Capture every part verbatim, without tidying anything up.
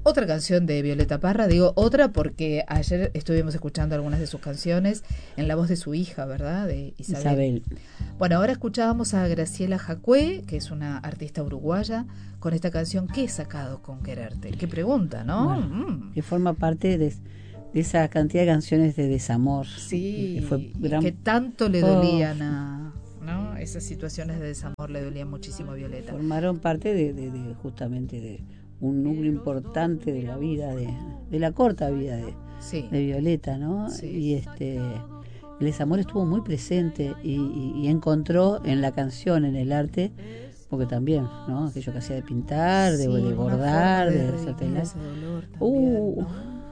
Otra canción de Violeta Parra, digo otra porque ayer estuvimos escuchando algunas de sus canciones en la voz de su hija, ¿verdad? De Isabel. Isabel. Bueno, ahora escuchábamos a Graciela Jacqué, que es una artista uruguaya, con esta canción ¿Qué he sacado con quererte? Qué pregunta, ¿no? Bueno, mm. Que forma parte de, de esa cantidad de canciones de desamor. Sí, que, fue gran... que tanto le dolían oh. a... ¿no? Esas situaciones de desamor le dolían muchísimo a Violeta. Formaron parte de, de, de justamente de un núcleo importante de la vida, de, de la corta vida de, sí. de Violeta, ¿no? Sí. Y este el desamor estuvo muy presente y, y, y encontró en la canción, en el arte, porque también, ¿no? Aquello que hacía de pintar, de, sí, de bordar, de, de hacer telar. Uh, ¿no?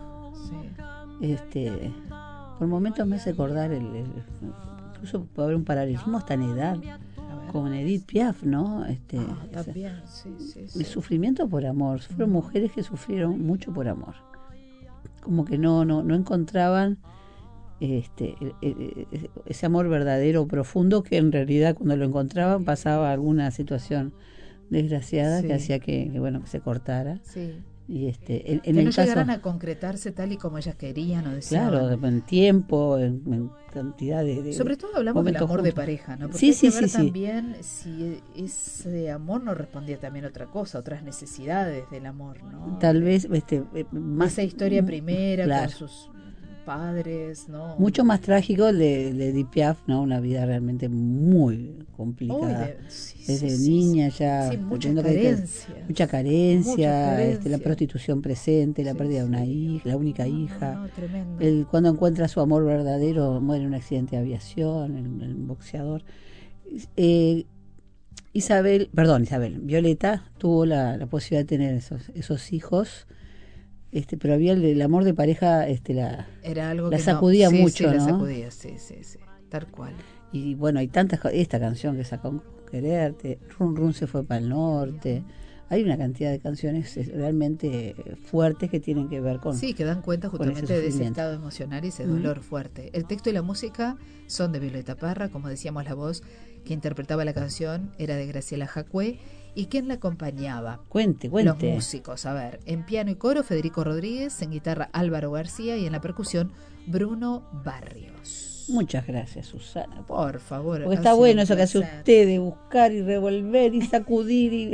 Sí. Este, por momentos me hace acordar el, el incluso puede haber un paralelismo hasta en edad con Edith Piaf, ¿no? Este, ah, también, sí, sí, sí. El sufrimiento por amor. Fueron mujeres que sufrieron mucho por amor. Como que no, no, no encontraban este, ese amor verdadero, profundo, que en realidad cuando lo encontraban pasaba alguna situación desgraciada sí. que hacía que, que, bueno, que se cortara. Sí. Y este, en, en que el no caso, llegaran a concretarse tal y como ellas querían o deseaban. Claro, en tiempo, en, en cantidad de, de sobre todo hablamos del amor juntos. De pareja, ¿no? Porque sí, hay sí, que ver sí, también sí. si ese amor no respondía también a otra cosa, otras necesidades del amor, ¿no? Tal vez este, más esa historia primera claro. con sus padres, ¿no? Mucho más trágico el de, de Edith Piaf, ¿no? Una vida realmente muy complicada. De, sí, Desde sí, niña sí, ya. Sí, mucha carencia. Que, mucha carencia, mucha carencia. Este, la prostitución presente, la sí, pérdida sí. de una hija, la única no, hija. No, no, tremendo. El, cuando encuentra su amor verdadero, muere en un accidente de aviación, el, el boxeador. Eh, Isabel, perdón, Isabel, Violeta tuvo la, la posibilidad de tener esos, esos hijos. Este, pero había el, el amor de pareja, este, la, Era algo la que sacudía no, sí, mucho, sí, ¿no? La sacudía, sí, sí, sí, tal cual. Y bueno, hay tantas, esta canción que sacó Quererte, Run Run se fue para el norte. Hay una cantidad de canciones realmente fuertes que tienen que ver con. Sí, que dan cuenta justamente ese de ese estado emocional y ese dolor mm. fuerte. El texto y la música son de Violeta Parra, como decíamos, la voz que interpretaba la canción era de Graciela Jacqué. ¿Y quién la acompañaba? Cuente, cuente. Los músicos, a ver, en piano y coro Federico Rodríguez, en guitarra Álvaro García y en la percusión Bruno Barrios. Muchas gracias, Susana. Por favor. Porque está bueno eso que hace usted de buscar y revolver y sacudir y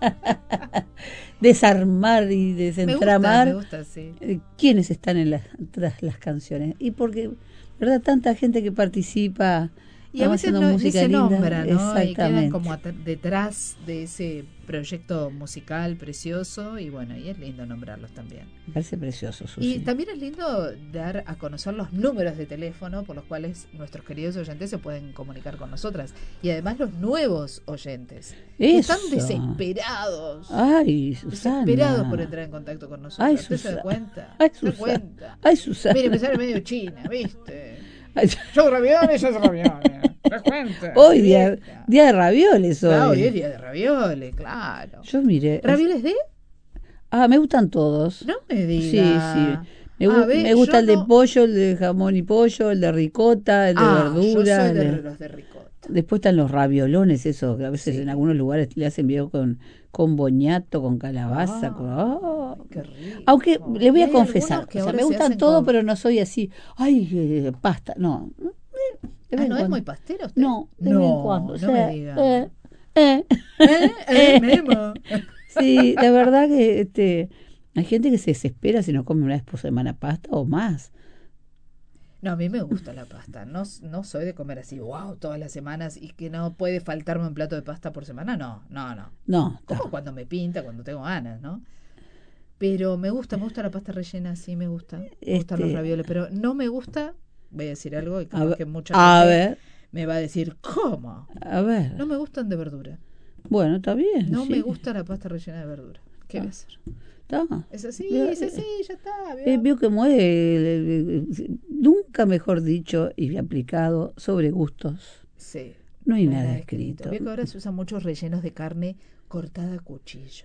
desarmar y desentramar. Me gusta, me gusta, sí. ¿Quiénes están en las, tras las canciones? Y porque, ¿verdad? Tanta gente que participa. Y a veces no, música se linda. nombra, ¿no? Exactamente. Y quedan como detrás de ese proyecto musical precioso y bueno, y es lindo nombrarlos también. Me parece precioso, Susi. Y también es lindo dar a conocer los números de teléfono por los cuales nuestros queridos oyentes se pueden comunicar con nosotras. Y además los nuevos oyentes. Que están desesperados. Ay, Susana. Desesperados por entrar en contacto con nosotros. Ay, ¿Usted se da cuenta? Ay, ¿Se da cuenta? Ay, Susana. Mire, me sale medio china, ¿viste? Yo ravioles, yo ravioles. ¿Te das cuenta? Hoy día, día de ravioles hoy. Claro, hoy es día de ravioles, claro. Yo miré. ¿Ravioles de? Ah, me gustan todos. No me digas. Sí, sí. Me, ah, gu ve, me gusta el de no... pollo, el de jamón y pollo, el de ricota, el de ah, verdura. Yo soy de el... los de ricota. Después están los raviolones, eso, que a veces sí. en algunos lugares le hacen video con, con boñato, con calabaza. Ah, con, oh. qué rico. Aunque le voy a confesar, o sea, me gustan todos, con... pero no soy así, ay, eh, pasta, no. Ah, ¿no es muy pastero usted? No, de no, vez en cuando. O sea, no me diga. Eh, eh. ¿Eh? ¿Eh, Memo? Sí, la verdad que este, hay gente que se desespera si no come una vez por semana pasta o más. No, a mí me gusta la pasta. No, no soy de comer así, wow, todas las semanas y que no puede faltarme un plato de pasta por semana. No, no, no. No. Como cuando me pinta, cuando tengo ganas, ¿no? Pero me gusta, me gusta la pasta rellena, sí me gusta. Me este... gustan los ravioles, pero no me gusta, voy a decir algo y capaz ver, que mucha a gente ver. me va a decir, ¿cómo? A ver. No me gustan de verdura. Bueno, está bien. No sí. me gusta la pasta rellena de verdura. ¿Qué ah. voy a hacer? Está. Es así, veo, es así, ya está. Eh, veo que mueve, nunca mejor dicho y aplicado, sobre gustos. Sí. No hay no nada, nada escrito. escrito. Veo que ahora se usan muchos rellenos de carne cortada a cuchillo.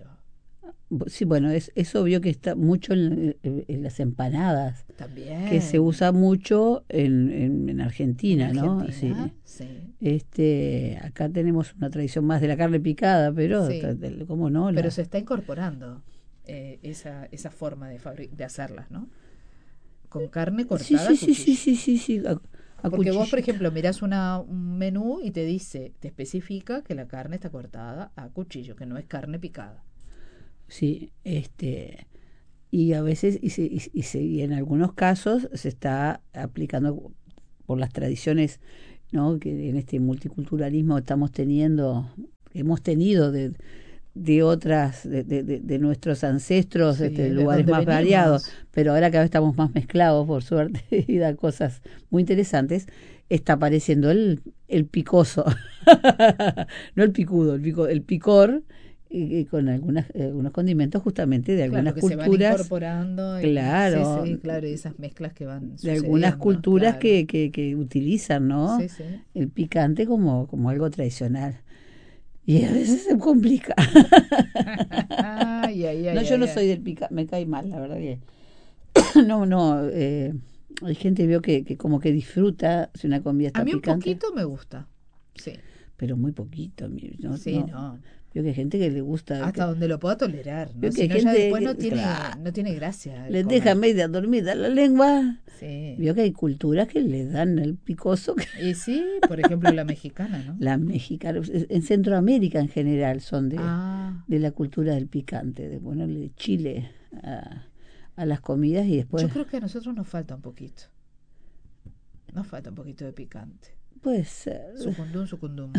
Sí, bueno, es, es obvio que está mucho en, en las empanadas. También. Que se usa mucho en, en, en Argentina, ¿En ¿no? Argentina? Sí. sí. Este, acá tenemos una tradición más de la carne picada, pero, sí. ¿cómo no? Pero la... se está incorporando. eh, esa esa forma de fabri- de hacerlas, ¿no? Con carne cortada. Sí, sí, sí, sí, sí, sí, a, a Porque vos, por cuchillito. ejemplo, mirás una, un menú y te dice, te especifica que la carne está cortada a cuchillo, que no es carne picada. Sí, este, y a veces, y, se, y, y se- y en algunos casos se está aplicando por las tradiciones, ¿no? Que en este multiculturalismo estamos teniendo, hemos tenido de, de otras, de, de, de- de nuestros ancestros, Sí, este, de de lugares dónde más variados, venimos. pero ahora cada vez estamos más mezclados, por suerte, y da cosas muy interesantes. Está apareciendo el, el picoso, no el picudo, el, pico, el picor, y, y con algunas, algunos condimentos justamente de Claro, algunas que se van culturas, incorporando. Y, sí, claro, sí, claro, y esas mezclas que van de algunas sucediendo, culturas claro. que, que, que utilizan, ¿no? Sí, sí. El picante como, como algo tradicional. Y a veces se complica. Ay, ay, No, ay, yo ay, no ay. soy del picante, me cae mal, la verdad que no, no, eh, hay gente veo que, que como que disfruta si una comida A está mí un picante, poquito me gusta. Sí, pero muy poquito. mi- No, sí, no, no. veo que hay gente que le gusta, Hasta que, donde lo pueda tolerar, ¿no? veo que Si hay no, ya gente después que, no tiene, claro, no tiene gracia el les deja comer. media dormida la lengua. Sí. Veo que hay culturas que le dan el picoso. Y sí, por ejemplo, la mexicana, ¿no? La mexicana, en Centroamérica en general son de, Ah, de la cultura del picante, de ponerle chile a, a las comidas y yo después, creo que a nosotros nos falta un poquito. Nos falta un poquito de picante. puede ser. Sucundum, sucundum.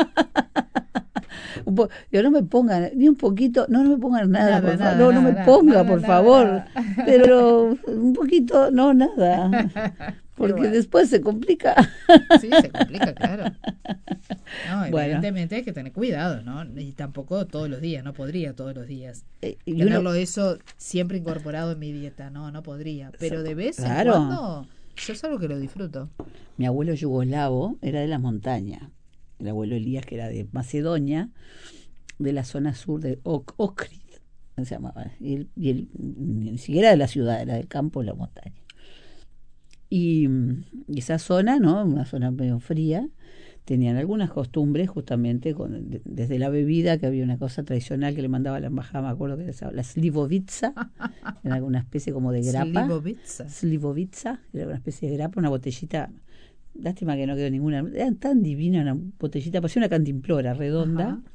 Un po- yo no me pongan ni un poquito, no, no me pongan nada, Nada, por favor. nada, No, no nada, me nada, ponga, nada, por nada, favor. nada. Pero un poquito, no, nada. Y Porque bueno, después se complica. sí, se complica, claro. No, Bueno, evidentemente hay que tener cuidado, ¿no? Y tampoco todos los días, no podría todos los días. eh, y uno, Tenerlo eso siempre incorporado en mi dieta, no, no podría. Pero de vez en claro, cuando, yo es algo que lo disfruto. mi abuelo yugoslavo era de la montaña. El abuelo Elías, que era de Macedonia, de la zona sur de Ok- Ohrid, se llamaba. Y él, y él ni siquiera de la ciudad, era del campo, de la montaña. Y, mm, y esa zona, ¿no? Una zona medio fría, tenían algunas costumbres justamente con, de- desde la bebida, que había una cosa tradicional que le mandaba a la embajada, me acuerdo que era esa- la slivovica, era alguna especie como de grapa. Slivovica. Slivovica, era una especie de grapa, una botellita, lástima que no quedó ninguna, era tan divina una botellita, parecía una cantimplora redonda. Ajá.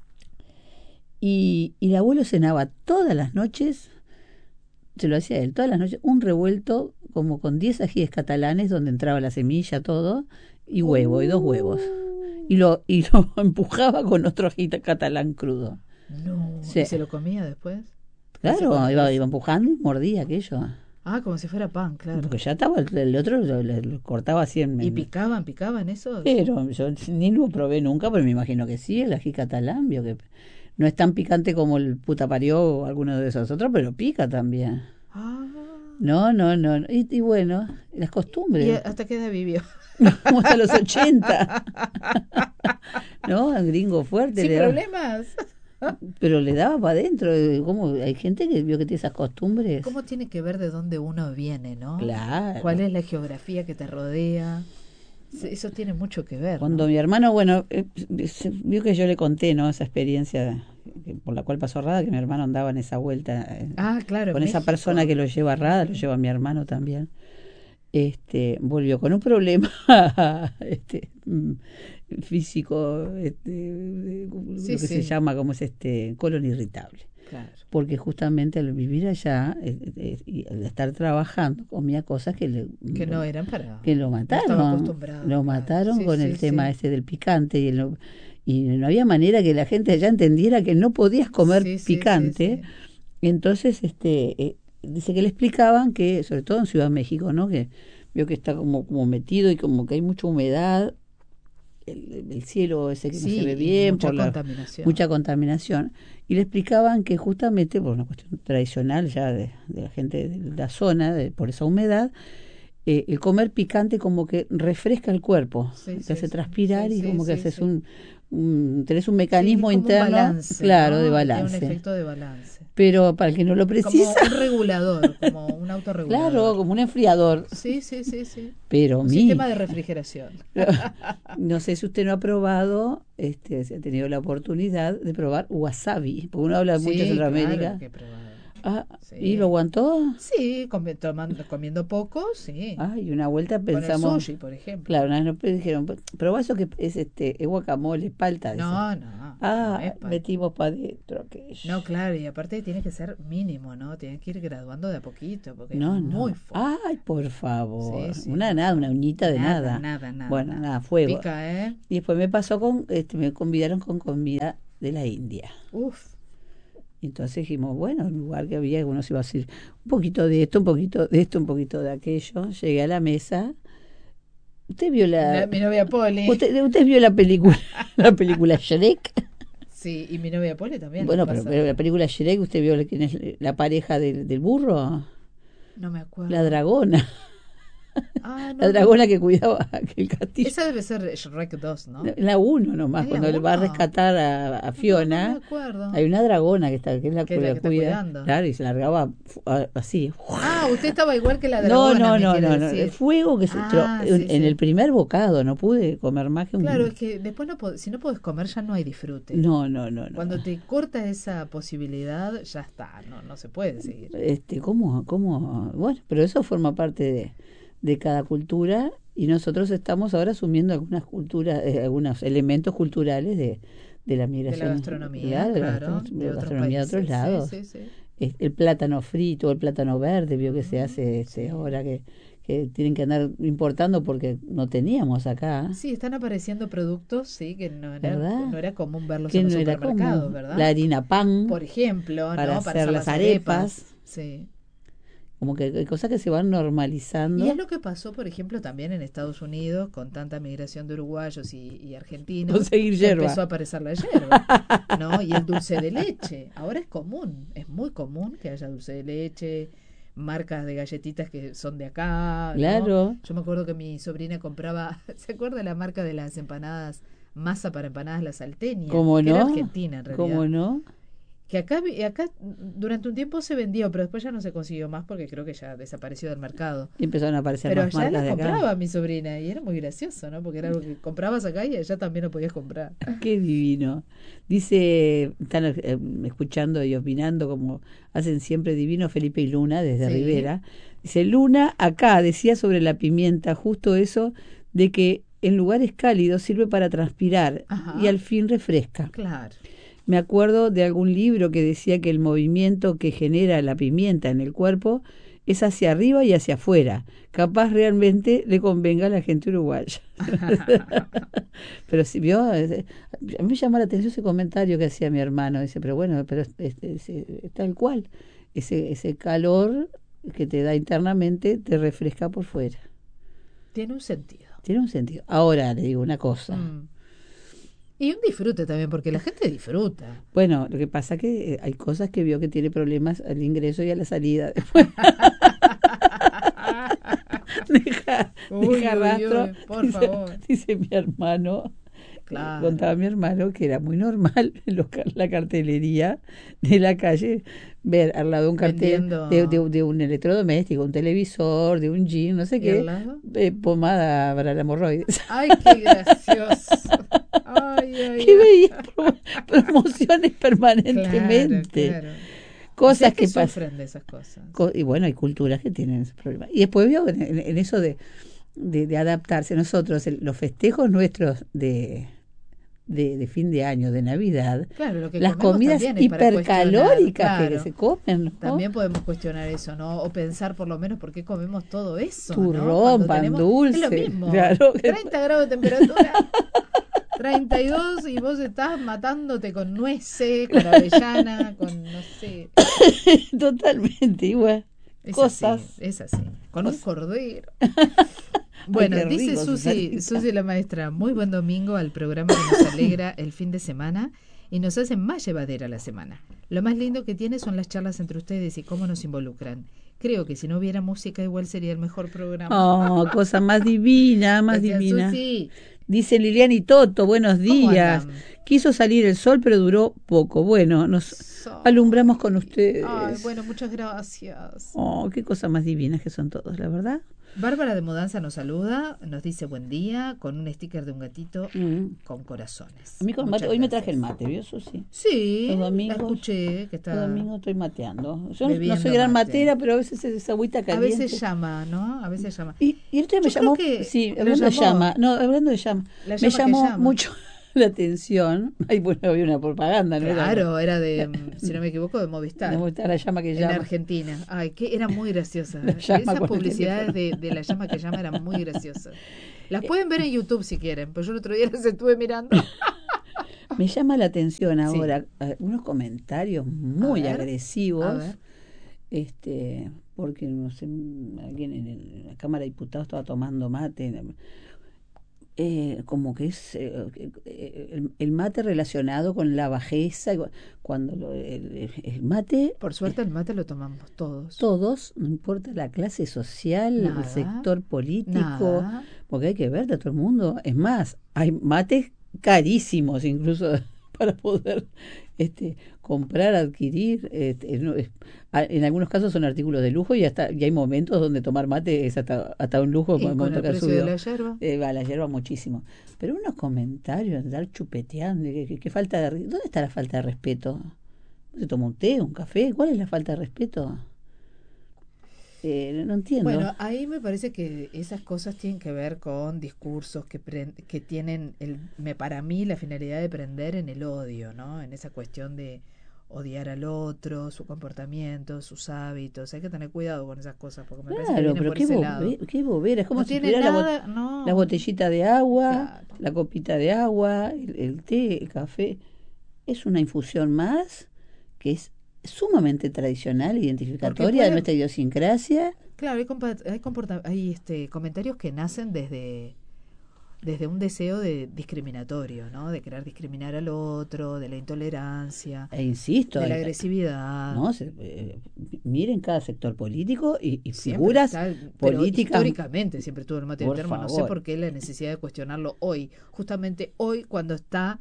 Y, y el abuelo cenaba todas las noches, se lo hacía él, todas las noches, un revuelto como con diez ajíes catalanes donde entraba la semilla, todo, y huevo, y dos huevos. Y lo, y lo empujaba con otro ají catalán crudo. No, Sí. ¿y se lo comía después? Ese Claro, con iba, ese- iba empujando y mordía aquello. Ah, como si fuera pan, claro. Porque ya estaba, el, el otro lo, lo- lo cortaba así en... ¿Y en- picaban, picaban eso? pero yo ni lo probé nunca, pero me imagino que sí, el ají catalán, vio que no es tan picante como el puta parió o alguno de esos otros, pero pica también. Ah. No, no, no. no. Y, y bueno, las ¿Y costumbres. hasta qué edad vivió? Como hasta los ochenta. ¿No? El gringo fuerte. Sin le daba- problemas. pero le daba para adentro. ¿Cómo? Hay gente que vio que tiene esas costumbres. ¿Cómo tiene que ver de dónde uno viene, no? Claro. ¿Cuál es la geografía que te rodea? Sí, eso tiene mucho que ver, Cuando ¿no? mi hermano, bueno, eh, se- vio que yo le conté, ¿no? Esa experiencia que- por la cual pasó Rada, que mi hermano andaba en esa vuelta. eh, Ah, claro, con esa México. persona que lo lleva a Rada, lo lleva a mi hermano también. Este, volvió con un problema este, mm, físico, este, de- Sí, lo que sí. se llama como es este colon irritable. Claro. Porque justamente al vivir allá eh, eh, y al estar trabajando, comía cosas que le, Que no eran para... que lo no estaba mataron. acostumbrado, Lo claro. mataron Sí, con sí, el tema sí. este del picante y, el- y no había manera que la gente allá entendiera que no podías comer Sí, sí, picante. sí, sí. Entonces, este, eh, dice que le explicaban que, sobre todo en Ciudad de México, ¿no? Que vio que está como, como metido y como que hay mucha humedad, el, el cielo ese que Sí, no se ve y bien, mucha por la contaminación. mucha contaminación. Y le explicaban que justamente, por una cuestión tradicional ya de, de la gente de la zona, de, por esa humedad, eh, el comer picante como que refresca el cuerpo, Sí, te sí, hace sí. transpirar Sí, y sí, como que sí, haces sí. un, un, tenés un Sí, mecanismo como un interno, balance, claro, ¿no? de Tiene balance. un efecto de balance. Pero para el que no lo Como precisa, un regulador, como un autorregulador. claro, como un enfriador. Sí, sí, sí, sí. Pero Un mi, sistema de refrigeración. no sé si usted no ha probado, este, si ha tenido la oportunidad de probar wasabi, porque uno habla mucho de Sí, Centroamérica. claro que he probado. Ah, Sí. ¿y lo aguantó? Sí, comi- tomando, comiendo poco, sí. Ah, y una vuelta Con el pensamos... sushi, por ejemplo. Claro, una vez nos dijeron, pero eso que es este es guacamole, palta. Dice. No, no. Ah, no es palta. metimos para adentro aquello. No, claro, y aparte tiene que ser mínimo, ¿no? Tiene que ir graduando de a poquito, porque No, es no. muy fuerte. Ay, por favor. Sí, sí. Una nada, una uñita de nada. Nada, nada, Bueno, nada. nada, fuego. Pica, ¿eh? Y después me pasó con, este, me convidaron con comida de la India. Uf. Y entonces dijimos, bueno, en lugar que había, uno se iba a decir un poquito de esto, un poquito de esto, un poquito de aquello. Llegué a la mesa. ¿Usted vio la, La- mi novia Poli. ¿Usted, usted vio la película, la película Shrek? Sí, y mi novia Poli también. Bueno, le pero, pasa. pero la película Shrek, ¿usted vio quién es la pareja del, del burro? No me acuerdo. La dragona. Ah, no, La no. dragona que cuidaba aquel castillo. Esa debe ser Shrek dos, ¿no? La uno nomás, ¿Es cuando la él va a uno? rescatar a, a Fiona. No, no me acuerdo. Hay una dragona que está que es la Que es la que que está cuida. cuidando. Claro, y se largaba a- así. Ah, usted estaba igual que la No, dragona. no, me no, quiere no, no. decir. El fuego que se Ah, tro- sí, en, sí. en el primer bocado no pude comer más que un. Claro, es que después no pod- si no puedes comer ya no hay disfrute. No, no, no, no. Cuando te corta esa posibilidad, ya está, no, no se puede seguir. Este, ¿cómo, cómo? Bueno, pero eso forma parte de, de cada cultura y nosotros estamos ahora asumiendo algunas culturas, eh, algunos elementos culturales de, de la De migración. la gastronomía, claro, de la claro, gastro- de de la otros gastronomía de otros países. lados. Sí, sí, sí. Es- El plátano frito, el plátano verde, vio que se hace este, sí. ahora que, que tienen que andar importando porque no teníamos acá. Sí, están apareciendo productos, sí, que no era, ¿Verdad? no era común verlos Que en los no era supermercados, común. ¿verdad? La harina pan, Por ejemplo, para ¿no? hacer las arepas. Sí. como que hay cosas que se van normalizando. Y es lo que pasó, por ejemplo, también en Estados Unidos, con tanta migración de uruguayos y, y argentinos. Conseguir yerba. Empezó a aparecer la yerba, ¿no? Y el dulce de leche. Ahora es común, es muy común que haya dulce de leche, marcas de galletitas que son de acá, ¿no? Claro. Yo me acuerdo que mi sobrina compraba, ¿se acuerda la marca de las empanadas, masa para empanadas, la salteña? ¿Cómo que no? era argentina, en realidad. ¿Cómo no? Que acá, vi- acá durante un tiempo se vendió, pero después ya no se consiguió más porque creo que ya desapareció del mercado. Y empezaron a aparecer Pero más allá marcas la de acá. compraba mi sobrina y era muy gracioso, ¿no? Porque era algo que comprabas acá y allá también lo podías comprar. Qué divino. Dice, están eh, escuchando y opinando como hacen siempre divino Felipe y Luna desde Sí. Rivera. Dice, Luna acá decía sobre la pimienta justo eso de que en lugares cálidos sirve para transpirar Ajá. y al fin refresca. Claro. Me acuerdo de algún libro que decía que el movimiento que genera la pimienta en el cuerpo es hacia arriba y hacia afuera. Capaz realmente le convenga a la gente uruguaya. Pero si vio, a mí me llamó la atención ese comentario que hacía mi hermano. Dice, pero bueno, pero es, es- es- es tal cual. Ese, ese calor que te da internamente te refresca por fuera. Tiene un sentido. Tiene un sentido. Ahora le digo una cosa. Mm. Y un disfrute también, porque la gente disfruta. Bueno, lo que pasa que eh, hay cosas que vio que tiene problemas al ingreso y a la salida después. deja, Uy, deja uy, rastro. uy, por dice, favor. dice mi hermano, Claro. contaba mi hermano que era muy normal en los ca- la cartelería de la calle ver al lado un cartel Vendiendo- de, de- de un electrodoméstico, un televisor, de un jean, no sé ¿Y qué, al lado? eh, pomada para la hemorroides. Ay, qué gracioso. Ay, ay, que ay. veía pro- promociones permanentemente. Claro, claro. Cosas Ustedes que pasan. sufren de esas cosas. Co- y bueno, hay culturas que tienen ese problema. Y después veo en, en- en eso de, de, de adaptarse. Nosotros, el- los festejos nuestros de, de, de fin de año, de Navidad, Claro, lo que las comemos comidas también es para hipercalóricas cuestionar, que claro. se comen, ¿no? También podemos cuestionar eso, ¿no? O pensar por lo menos por qué comemos todo eso. ¿no? Turrón, Cuando pan tenemos- dulce, Es lo mismo. claro. treinta grados de temperatura. treinta y dos y vos estás matándote con nueces, con avellana, con no sé. Totalmente igual. Es Cosas. así, es así. Con un Cosas. cordero. Bueno, qué dice rico, Susi, Susana. Susi la maestra, muy buen domingo al programa que nos alegra el fin de semana y nos hace más llevadera la semana. Lo más lindo que tiene son las charlas entre ustedes y cómo nos involucran. Creo que si no hubiera música igual sería el mejor programa. Oh, cosa más divina, más Gracias, divina. Susi. Dice Liliana y Toto, buenos ¿Cómo días. andan? Quiso salir el sol, pero duró poco. Bueno, nos So- alumbramos con ustedes. Ay, bueno, muchas gracias. Oh, qué cosas más divinas que son todos, la verdad. Bárbara de Mudanza nos saluda, nos dice buen día, con un sticker de un gatito Mm. con corazones. A mí con Muchas mate, hoy me gracias. traje el mate, ¿vio? Eso sí. Sí, Los la domingos, escuché que Los está domingos estoy mateando. Yo no bebiendo soy gran mate. matera, pero a veces es esa agüita A caliente. veces llama, ¿no? A veces llama. Y, y el otro día me Yo creo llamó, que sí, lo hablando de llamó. llama, no, hablando de llama, La me llama que llamó llama. mucho la atención. Ay, bueno, había una propaganda, ¿no? Claro, era de, mm, si no me equivoco, de Movistar. De Movistar, la llama que En llama. Argentina. Ay, que era muy graciosa. La llama Esas con el publicidades teléfono. de, de la llama que llama eran muy graciosas. Las pueden ver en YouTube si quieren, pero yo el otro día las estuve mirando. Me llama la atención Sí. ahora eh, unos comentarios muy A ver, agresivos, a ver. este, porque no sé, alguien en, el- en la Cámara de Diputados estaba tomando mate, eh, como que es eh, eh, el, el mate relacionado con la bajeza, y cu- cuando lo- el, el mate, Por suerte el mate lo tomamos todos. todos, no importa la clase social, Nada, el sector político, Nada. porque hay que ver de todo el mundo. Es más, hay mates carísimos incluso para poder este, comprar, adquirir. Este, no, es- a- en algunos casos son artículos de lujo y hasta y hay momentos donde tomar mate es hasta, hasta un lujo. Y por el con momento el que ha precio de subido. la yerba. Eh, va, la hierba muchísimo. Pero unos comentarios, andar chupeteando, que, que- que falta de... re- ¿Dónde está la falta de respeto? ¿Se toma un té, un café? ¿Cuál es la falta de respeto? Eh, no entiendo. Bueno, ahí me parece que esas cosas tienen que ver con discursos que, pre- que tienen, el, me, para mí, la finalidad de prender en el odio, ¿no? En esa cuestión de odiar al otro, su comportamiento, sus hábitos. Hay que tener cuidado con esas cosas porque me parece que Claro, vienen pero por qué, ese bobe- lado. qué bobera. Es como No si tiene tuviera la, bot- nada, no. la botellita de agua, Claro. la copita de agua, el, el té, el café. Es una infusión más que es sumamente tradicional, identificatoria puede- de nuestra idiosincrasia. Claro, hay, compa- hay, comporta- hay este, comentarios que nacen desde, desde un deseo de discriminatorio, ¿no? De querer discriminar al otro, de la intolerancia, E insisto, de la eh, agresividad. ¿no? Se- eh, miren cada sector político y, y Siempre figuras está el- pero políticas. históricamente siempre estuvo el mate de Por termo. No sé favor. por qué la necesidad de cuestionarlo hoy. Justamente hoy, cuando está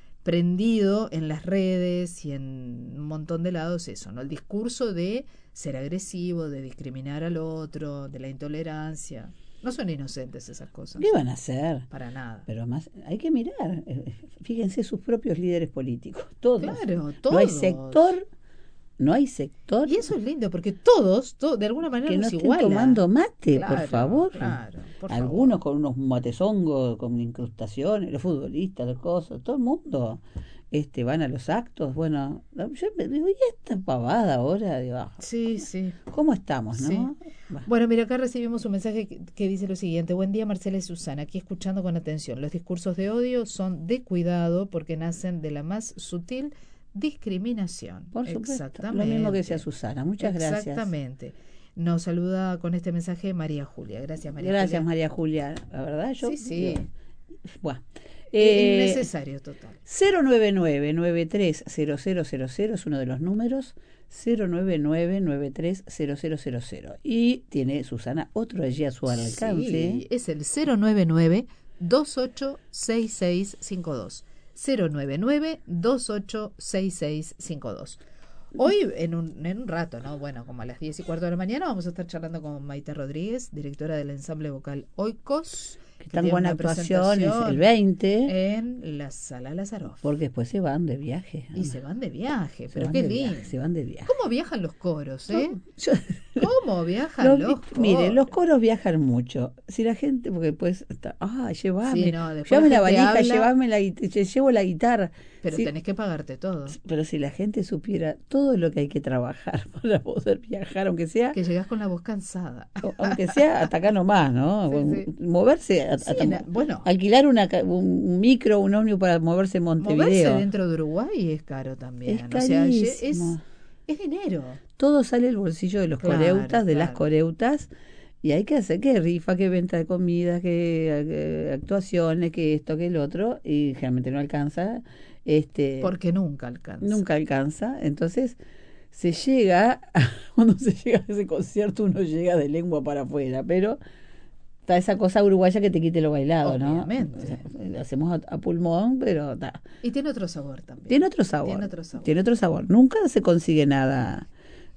prendido en las redes y en un montón de lados, eso, ¿no? El discurso de ser agresivo, de discriminar al otro, de la intolerancia. No son inocentes esas cosas. ¿Qué van a hacer? Para nada. Pero además hay que mirar, eh, fíjense sus propios líderes políticos, todos. Claro, No hay todos. sector, no hay sector Y eso es lindo, porque todos, to- de alguna manera que no nos estén iguala. tomando mate, Claro, por favor. claro, por Algunos favor. con unos matezongos, con incrustaciones, los futbolistas, las cosas, todo el mundo este, van a los actos. Bueno, yo me digo, ¿y esta pavada ahora? Digo, ah, Sí, sí. ¿cómo estamos, no? Sí. Bah. Bueno, mira, acá recibimos un mensaje que, que dice lo siguiente. Buen día, Marcela y Susana. Aquí escuchando con atención. Los discursos de odio son de cuidado porque nacen de la más sutil discriminación. Por supuesto, Exactamente. lo mismo que decía Susana. Muchas gracias. Exactamente. Nos saluda con este mensaje María Julia. Gracias, María Gracias, Julia. María Julia. La verdad, yo... Sí, sí. yo- bueno. Eh, Eh, Innecesario, total. cero nueve nueve nueve tres cero cero cero cero es uno de los números. cero nueve nueve nueve tres cero cero cero cero. Y tiene Susana otro allí a su alcance. Sí, es el cero nueve nueve dos ocho seis seis cinco dos. cero nueve nueve dos ocho seis seis cinco dos. Hoy, en un, en un rato, ¿no? Bueno, como a las diez y cuarto de la mañana, vamos a estar charlando con Maite Rodríguez, directora del ensamble vocal Oikos, Que que están tiene con una actuaciones presentación el veinte. en la Sala Lazaroff. Porque después se van de viaje. Y se van de viaje, Se pero van qué de lindo. viaje, se van de viaje. ¿Cómo viajan los coros, eh? Yo- ¿Cómo viajan los- los coros? mire, los coros viajan mucho. Si la gente, porque después está, ah, llevame, Sí, no, después llévame la la gente valija, habla- llévame la, guit- lle- llevo la guitarra. Pero Sí, tenés que pagarte todo. pero si la gente supiera todo lo que hay que trabajar para poder viajar, aunque sea, Que llegás con la voz cansada. o- aunque sea hasta acá nomás, ¿no? Sí, sí. Moverse, a- Sí, hasta na- bueno. alquilar una, ca- un, un micro, un ómnibus para moverse en Moverse Montevideo. dentro de Uruguay es caro también. Es O sea, ye- es, carísimo. es dinero. Todo sale del bolsillo de los Claro, coreutas, de las claro. coreutas, y hay que hacer que rifa, que venta de comida, que, que actuaciones, que esto, que el otro, y generalmente no alcanza. Este, Porque nunca alcanza. nunca alcanza. Entonces, se llega, cuando se llega a ese concierto, uno llega de lengua para afuera, pero está esa cosa uruguaya que te quite lo bailado, Obviamente. ¿no? O sea, lo hacemos a, a pulmón, pero está. Y tiene otro sabor también. Tiene otro sabor. Tiene otro sabor. Tiene otro sabor. Nunca se consigue nada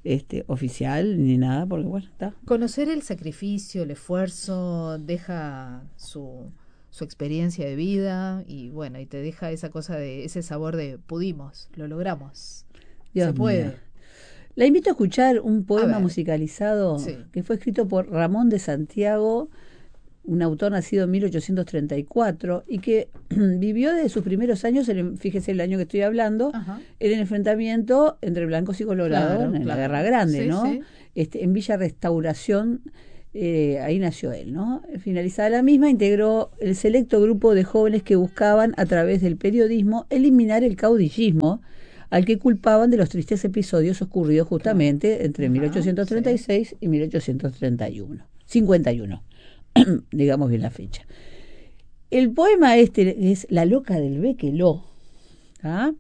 este, oficial ni nada, porque bueno, está. Conocer el sacrificio, el esfuerzo, deja su, su experiencia de vida y bueno, y te deja esa cosa de, ese sabor de pudimos, lo logramos, Dios se puede. mío. La invito a escuchar un poema ver. musicalizado Sí. que fue escrito por Ramón de Santiago, un autor nacido en mil ochocientos treinta y cuatro y que vivió desde sus primeros años, en, fíjese el año que estoy hablando, Ajá. en el enfrentamiento entre blancos y colorados, Claro, en claro. la Guerra Grande, Sí, ¿no? sí. Este, en Villa Restauración, eh, ahí nació él, ¿no? Finalizada la misma, integró el selecto grupo de jóvenes que buscaban, a través del periodismo, eliminar el caudillismo, al que culpaban de los tristes episodios ocurridos justamente claro. entre Ajá, mil ochocientos treinta y seis sí. y mil ochocientos treinta y uno, cincuenta y uno, digamos bien la fecha. El poema este es La loca del Bequeló, ¿ah?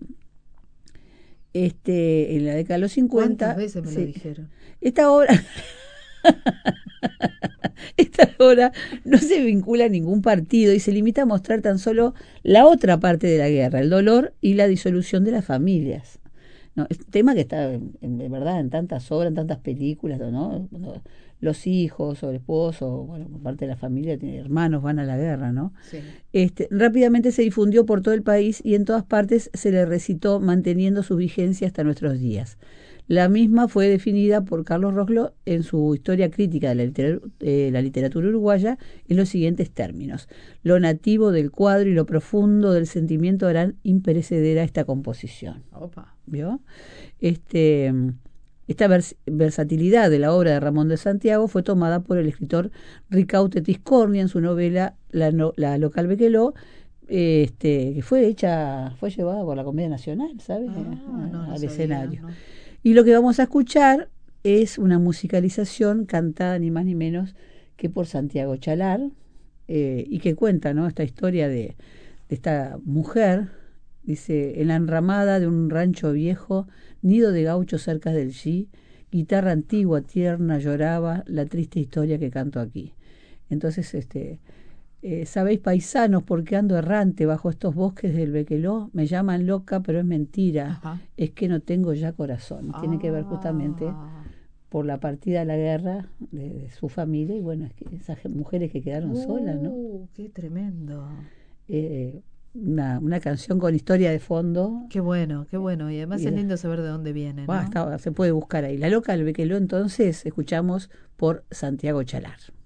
Este, en la década de los cincuenta. ¿Cuántas veces me sí. lo dijeron? Esta obra Esta obra no se vincula a ningún partido y se limita a mostrar tan solo la otra parte de la guerra, el dolor y la disolución de las familias. No, es un tema que está en, en, de verdad en tantas obras, en tantas películas, ¿no? Cuando los hijos o el esposo, bueno, por parte de la familia, tiene hermanos, van a la guerra, ¿no? Sí. Este, rápidamente se difundió por todo el país y en todas partes se le recitó, manteniendo su vigencia hasta nuestros días. La misma fue definida por Carlos Roslo en su Historia crítica de la, literar- eh, la literatura uruguaya en los siguientes términos: lo nativo del cuadro y lo profundo del sentimiento harán imperecedera esta composición. Opa. ¿Vio? Este, esta vers- versatilidad de la obra de Ramón de Santiago fue tomada por el escritor Ricaute Tiscornia en su novela La, no, la local Bequeló, este, que fue hecha, fue llevada por la Comedia Nacional, ¿sabes? Ah, no, no al sabía, escenario. no. Y lo que vamos a escuchar es una musicalización cantada ni más ni menos que por Santiago Chalar, eh, y que cuenta, ¿no?, esta historia de, de esta mujer. Dice: en la enramada de un rancho viejo, nido de gauchos cerca del G, guitarra antigua, tierna, lloraba la triste historia que canto aquí. Entonces, este... Eh, sabéis, paisanos, por qué ando errante bajo estos bosques del Bequeló, me llaman loca, pero es mentira. Ajá. Es que no tengo ya corazón. Ah. Tiene que ver justamente por la partida a la guerra de, de su familia, y bueno, es que esas mujeres que quedaron uh, solas, ¿no? Qué tremendo. Eh, una, una canción con historia de fondo. Qué bueno, qué bueno. Y además y es de, lindo saber de dónde viene, ¿no? Bah, está, se puede buscar ahí. La loca del Bequeló, entonces, escuchamos por Santiago Chalar.